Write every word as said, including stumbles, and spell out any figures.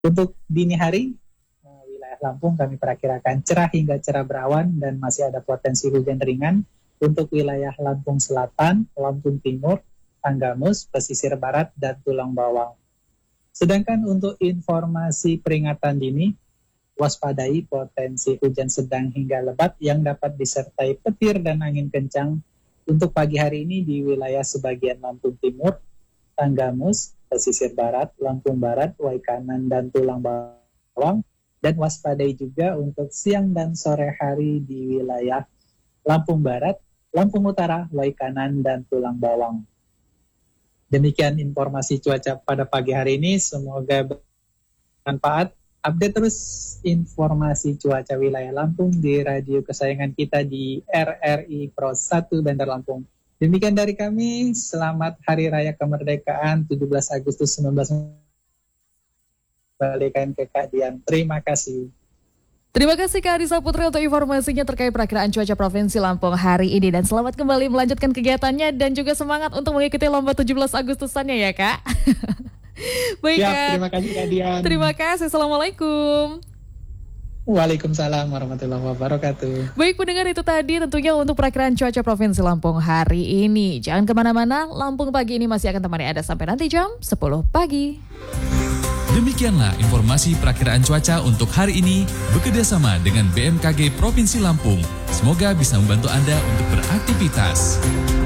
Untuk dini hari, eh, wilayah Lampung kami perakirakan cerah hingga cerah berawan dan masih ada potensi hujan ringan. Untuk wilayah Lampung Selatan, Lampung Timur, Tanggamus, pesisir barat, dan Tulang Bawang. Sedangkan untuk informasi peringatan dini, waspadai potensi hujan sedang hingga lebat yang dapat disertai petir dan angin kencang untuk pagi hari ini di wilayah sebagian Lampung Timur, Tanggamus, pesisir barat, Lampung Barat, Waikanan, dan Tulang Bawang, dan waspadai juga untuk siang dan sore hari di wilayah Lampung Barat, Lampung Utara, Waikanan, dan Tulang Bawang. Demikian informasi cuaca pada pagi hari ini, semoga bermanfaat. Update terus informasi cuaca wilayah Lampung di radio kesayangan kita di R R I Pro satu Bandar Lampung. Demikian dari kami, selamat Hari Raya Kemerdekaan tujuh belas Agustus seribu sembilan ratus empat puluh lima. Balikan ke Kak Dian. Terima kasih. Terima kasih Kak Adisa Putri untuk informasinya terkait perakiraan cuaca Provinsi Lampung hari ini. Dan selamat kembali melanjutkan kegiatannya dan juga semangat untuk mengikuti lomba tujuh belas Agustusannya ya Kak. Baik Ya, Kak. terima kasih Kak Dian. Terima kasih. Assalamualaikum. Waalaikumsalam warahmatullahi wabarakatuh. Baik pendengar, itu tadi tentunya untuk perakiraan cuaca Provinsi Lampung hari ini. Jangan kemana-mana, Lampung pagi ini masih akan temani Anda sampai nanti jam sepuluh pagi. Demikianlah informasi perakiraan cuaca untuk hari ini bekerjasama dengan B M K G Provinsi Lampung. Semoga bisa membantu Anda untuk beraktivitas.